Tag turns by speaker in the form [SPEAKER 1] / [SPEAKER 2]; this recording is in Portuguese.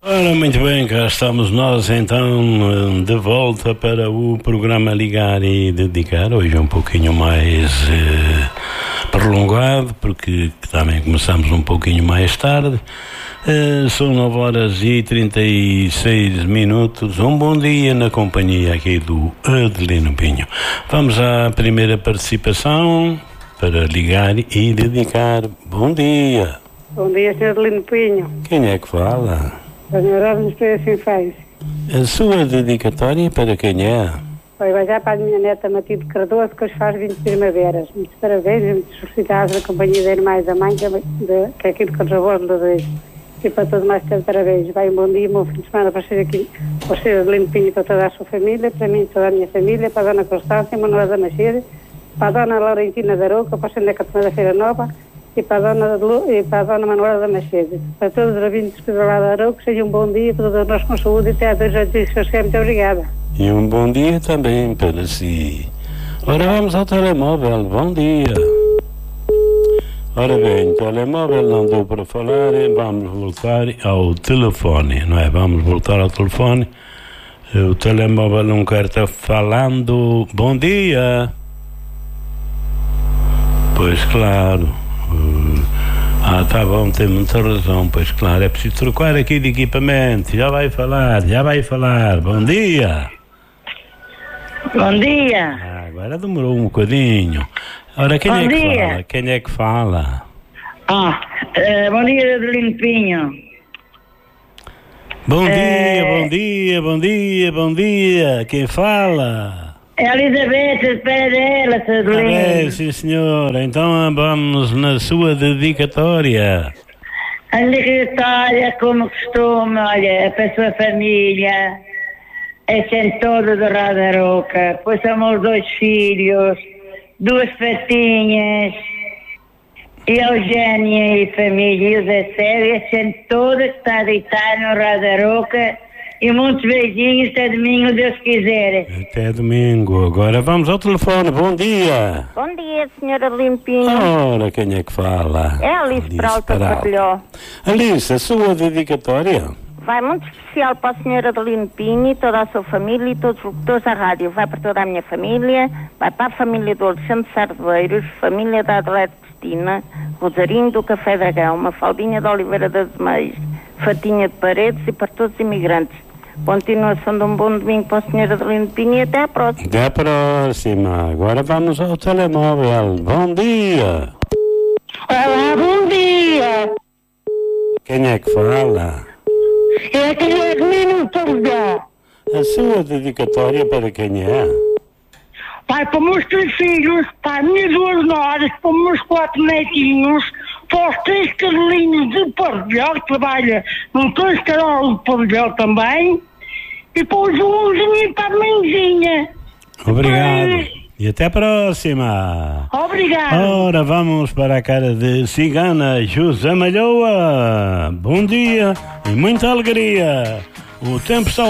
[SPEAKER 1] Ora, muito bem, cá estamos nós então de volta para o programa Ligar e Dedicar. Hoje é um pouquinho mais prolongado, porque também começamos um pouquinho mais tarde. São 9h36. Um bom dia na companhia aqui do Adelino Pinho. Vamos à primeira participação para Ligar e Dedicar. Bom dia.
[SPEAKER 2] Bom dia, Sr. Adelino Pinho.
[SPEAKER 1] Quem é que fala?
[SPEAKER 2] Sr. Horácio assim faz.
[SPEAKER 1] A sua dedicatória para quem é?
[SPEAKER 2] Vai já para a minha neta Matilde Cardoso, que hoje faz 20 primaveras. Muitos parabéns e muitos felicidades da companhia da irmã e da mãe, que é aquilo que nos avós nos desejo. E para todos mais que parabéns. Vai um bom dia, um bom fim de semana para ser aqui, para ser Adelino Pinho e para toda a sua família, para mim e toda a minha família, para a Dona Constância, Manuela da Machede, para a Dona Laurentina da Arouca, para a Xandeca da Feira Nova, e para a Dona Manuela da Machede. Para todos os ouvintes que lá da Arouca, seja um bom dia para todos nós com saúde e até a 2 horas. Muito obrigada.
[SPEAKER 1] E um bom dia também para si. Ora, vamos ao telemóvel. Bom dia. Ora bem, o telemóvel não deu para falar, vamos voltar ao telefone, não é? Vamos voltar ao telefone. O telemóvel não quer estar falando. Bom dia. Pois claro. Tá bom, tem muita razão, pois claro, é preciso trocar aqui de equipamento. Já vai falar. Bom dia.
[SPEAKER 3] Bom dia.
[SPEAKER 1] Agora demorou um bocadinho. Ora, quem é que fala?
[SPEAKER 3] Bom dia, Adelino Pinho.
[SPEAKER 1] Bom dia. Quem fala?
[SPEAKER 3] É a Elizabeth, espera dela, Adelino.
[SPEAKER 1] Sim, senhora. Então vamos na sua dedicatória.
[SPEAKER 3] A dedicatória, como costuma, olha, para a sua família, é sempre toda do Rádio Arouca, pois somos 2 filhos, 2 patinhas, e a Eugénia e família, e o Zé Sérgio, é sempre toda que está deitada no Rádio Arouca. E muitos beijinhos, até domingo, Deus quiser.
[SPEAKER 1] Até domingo. Agora vamos ao telefone. Bom dia.
[SPEAKER 4] Bom dia, senhora Limpinho.
[SPEAKER 1] Ora, quem é que fala?
[SPEAKER 4] É a Alice Peralta Parrilhó.
[SPEAKER 1] Alice, a sua dedicatória?
[SPEAKER 4] Vai muito especial para a senhora de Limpinho e toda a sua família e todos os locutores da rádio. Vai para toda a minha família, vai para a família do Alexandre Sardeveiros, família da Adelaide Cristina, Rosarinho do Café Dragão, Mafaldinha de Oliveira das Meias, Fatinha de Paredes e para todos os imigrantes. Continuação de um bom domingo para a senhora Adelino Pinho e até à próxima.
[SPEAKER 1] Até à próxima. Agora vamos ao telemóvel. Bom dia.
[SPEAKER 3] Olá, bom dia.
[SPEAKER 1] Quem é que fala?
[SPEAKER 3] É que é Adelino Pinho.
[SPEAKER 1] A sua dedicatória para quem é?
[SPEAKER 3] Vai para os meus 3 filhos, para as minhas 2 noras, para os meus 4 netinhos, para os 3 carolinhos de Parrilhó, que trabalha num 3 carolos de Parrilhó também, e para os Joãozinho e para a mãezinha.
[SPEAKER 1] Obrigado. E até a próxima.
[SPEAKER 3] Obrigado.
[SPEAKER 1] Ora, vamos para a cara de cigana José Malhoa. Bom dia e muita alegria. O tempo está